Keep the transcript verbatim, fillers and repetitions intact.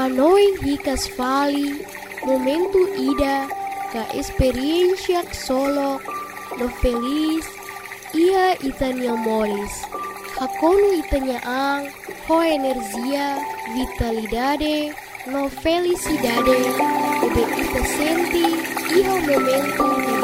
Hanoi hikas fali, momentu ida, ka experiencia solo, no feliz, ia itanya molis. Hakonu itanya ang, ho energia, vitalidade, no felicidade, ebe ita senti, iho momentu